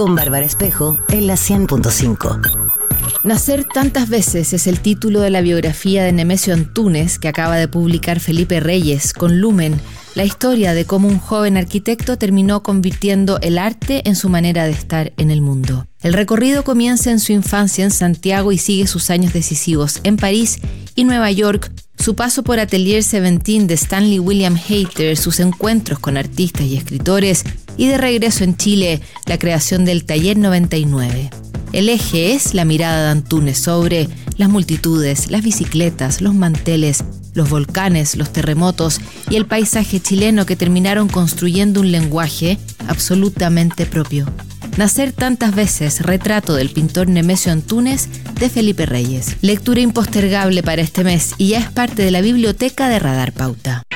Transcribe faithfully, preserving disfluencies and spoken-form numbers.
con Bárbara Espejo en la cien punto cinco. Nacer tantas veces es el título de la biografía de Nemesio Antunes que acaba de publicar Felipe Reyes con Lumen, la historia de cómo un joven arquitecto terminó convirtiendo el arte en su manera de estar en el mundo. El recorrido comienza en su infancia en Santiago y sigue sus años decisivos en París y Nueva York, su paso por Atelier Seventeen de Stanley William Hayter, sus encuentros con artistas y escritores y de regreso en Chile, la creación del Taller noventa y nueve. El eje es la mirada de Antunes sobre las multitudes, las bicicletas, los manteles, los volcanes, los terremotos y el paisaje chileno que terminaron construyendo un lenguaje absolutamente propio. Nacer tantas veces, retrato del pintor Nemesio Antunes de Felipe Reyes. Lectura impostergable para este mes y ya es parte de la biblioteca de Radar Pauta.